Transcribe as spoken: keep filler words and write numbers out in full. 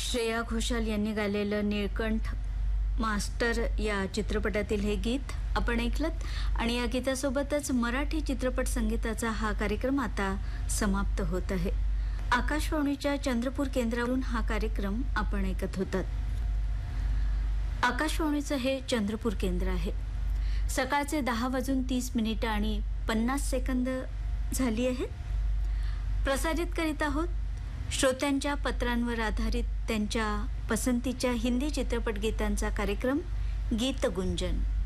श्रेया घोषाल यांनी गायलेलं नीळकंठ मास्टर या चित्रपटातील हे गीत आपण ऐकलत आणि या गीतासोबतच मराठी चित्रपट संगीताचा हा कार्यक्रम आता समाप्त होत आहे। आकाशवाणीच्या चंद्रपूर केंद्रावरून हा कार्यक्रम आपण ऐकत होतात। आकाशवाणीचं हे चंद्रपूर केंद्र आहे। सकाळचे दहा वाजून तीस मिनिटं आणि पन्नास सेकंद झाली आहे। प्रसारित करीत आहोत श्रोत्यांच्या पत्रांवर आधारित त्यांच्या पसंतीच्या हिंदी चित्रपट गीतांचा कार्यक्रम गीत गुंजन।